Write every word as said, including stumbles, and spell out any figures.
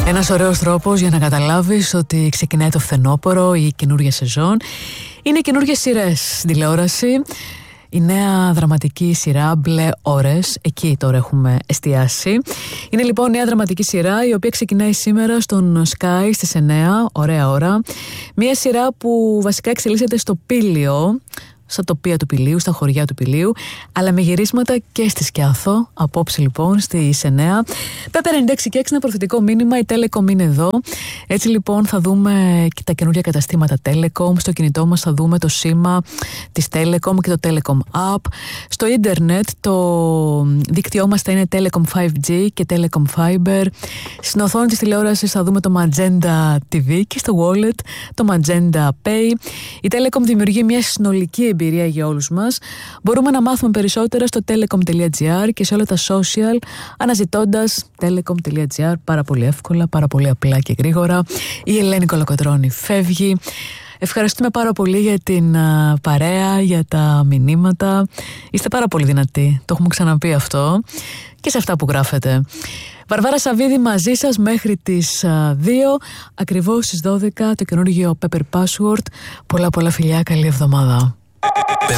Ένας ωραίος τρόπος για να καταλάβεις ότι ξεκινάει το φθινόπωρο ή η καινούργια σεζόν είναι οι καινούργιες σειρές στην τηλεόραση. Η νέα δραματική σειρά Μπλε Ώρες, εκεί τώρα έχουμε εστιάσει. Είναι λοιπόν νέα δραματική σειρά η οποία ξεκινάει σήμερα στον Sky στις εννιά, ωραία ώρα. Μια σειρά που βασικά εξελίσσεται στο Πήλιο, στα τοπία του Πηλίου, στα χωριά του Πηλίου, αλλά με γυρίσματα και στη Σκιάθο. Απόψε λοιπόν στις εννιά. Πέπε ενενήντα έξι και έξι, ένα προθετικό μήνυμα. Η Telecom είναι εδώ. Έτσι λοιπόν θα δούμε και τα καινούργια καταστήματα Telecom. Στο κινητό μας θα δούμε το σήμα της Telecom και το Telecom App. Στο ίντερνετ το δίκτυό μας θα είναι Telecom φάιβ τζι και Telecom Fiber. Στην οθόνη της τηλεόρασης θα δούμε το Magenta τι βι και στο wallet το Magenta Pay. Η Telecom δημιουργεί μια συνολική εμπειρία για όλους μας. Μπορούμε να μάθουμε περισσότερα στο telecom.gr και σε όλα τα social αναζητώντας telecom.gr, πάρα πολύ εύκολα, πάρα πολύ απλά και γρήγορα. Η Ελένη Κολοκοτρώνη φεύγει. Ευχαριστούμε πάρα πολύ για την α, παρέα, για τα μηνύματα. Είστε πάρα πολύ δυνατοί, το έχουμε ξαναπεί αυτό και σε αυτά που γράφετε. Βαρβάρα Σαββίδη μαζί σας μέχρι τις α, δύο, ακριβώς στις δώδεκα το καινούργιο Pepper Password. Πολλά πολλά φιλιά, καλή εβδομάδα.